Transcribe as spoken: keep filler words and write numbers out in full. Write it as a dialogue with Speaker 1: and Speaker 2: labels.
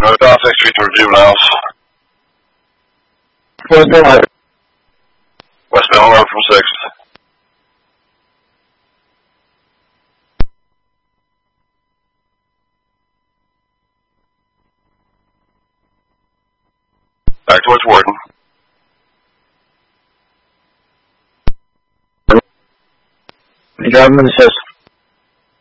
Speaker 1: No, down six Street toward juveniles.
Speaker 2: Where's the light?
Speaker 1: Westbound Road from sixth. Back towards Warden.
Speaker 2: The government says